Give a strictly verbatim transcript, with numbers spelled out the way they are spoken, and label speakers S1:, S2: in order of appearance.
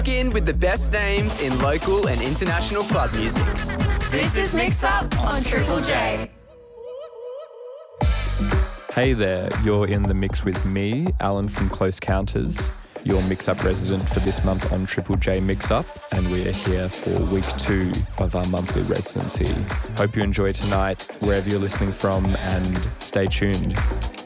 S1: In with the best names in local and international club music.
S2: This is Mix Up on Triple J.
S3: Hey there, you're in the mix with me, Alan from Close Counters, your Mix Up resident for this month on Triple J Mix Up, and we are here for week two of our monthly residency. Hope you enjoy tonight, wherever you're listening from, and stay tuned.